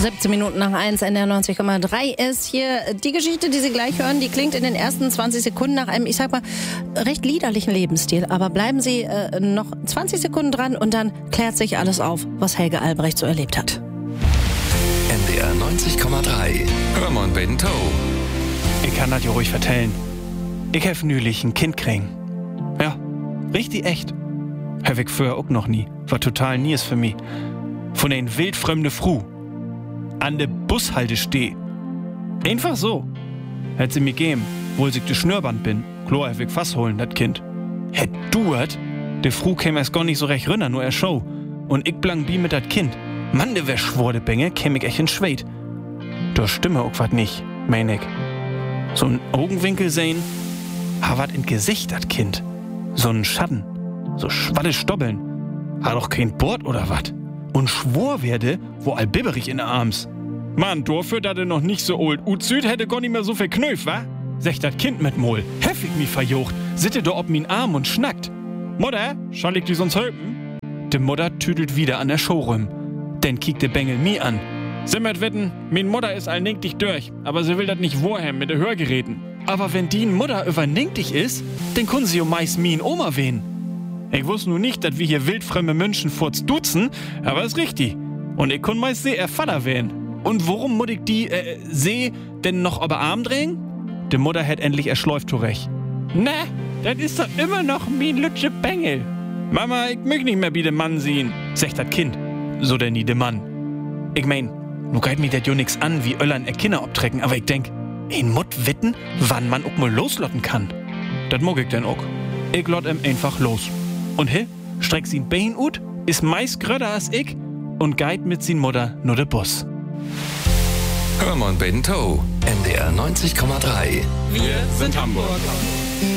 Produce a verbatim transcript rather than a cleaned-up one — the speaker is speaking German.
siebzehn Minuten nach eins, N D R neunzig Komma drei ist hier. Die Geschichte, die Sie gleich hören, die klingt in den ersten zwanzig Sekunden nach einem, ich sag mal, recht liederlichen Lebensstil. Aber bleiben Sie äh, noch zwanzig Sekunden dran und dann klärt sich alles auf, was Helge Albrecht so erlebt hat. N D R neunzig Komma drei. Hörmann Bento. Ich kann das ja ruhig vertellen. Ich hef nülich ein Kind kriegen. Ja, richtig echt. Hef ich früher auch noch nie. War total nies für mich. Von ein wildfremde Fru. An de Bushalte steh. Einfach so. Hätt sie mir geben, wohl sich de Schnürband bin. Klar hef ich fast holen, dat Kind. Hätt du het? De Fru käm erst gar nicht so recht rünner, nur er Show. Und ich blang bi mit dat Kind. Mann, de wär schwor de Benge, käm ich echt in Schwed. Da stimme auch wat nicht, mein ich. So ein Augenwinkel sehen, ha wat in Gesicht dat Kind. So ein Schatten, so schwatte Stoppeln. Ha doch kein Bord oder wat? Und schwor werde, wo all bibberig in der Arms. Mann, dafür, dat er noch nicht so old Uzüd hätte gar nicht mehr so viel Knöf, wa? Sech dat Kind mit Mol, heffig mi verjocht, sitte do ob min Arm und schnackt. Mutter, schall ich die sonst helfen? De Mutter tüdelt wieder an der Show rum. Denn kiekt de Bengel mi an. Simmert wetten, min Mutter is allninktig durch, aber sie will dat nicht wohem mit de Hörgeräten. Aber wenn die Mutter überninktig is, dann kun sie um meist min Oma wehen. Ich wusste nur nicht, dass wir hier wildfremde Menschen furz duzen, aber ist richtig. Und ich kun meist seh er Vater wehen. Und warum muss ich die, äh, seh denn noch aber Arm drehen? De Mutter hätt endlich erschläuft zurecht. Na, das ist doch immer noch min lütsche Bengel. Mama, ich möcht nicht mehr wie de Mann sehen, sagt dat Kind. So denn nie de Mann. Ich mein, nu geht mir dat jo nix an, wie Öllern er Kinder obtrecken, aber ich denk, ein Mutt witten, wann man auch mal loslotten kann. Dat mag ich denn auch. Ich lot em einfach los. Und he, streckt sin Bein ut, is meist gröder als ich und geit mit sin Mutter nur de Bus. Hörmann Bento. N D R neunzig Komma drei. Wir sind Hamburg.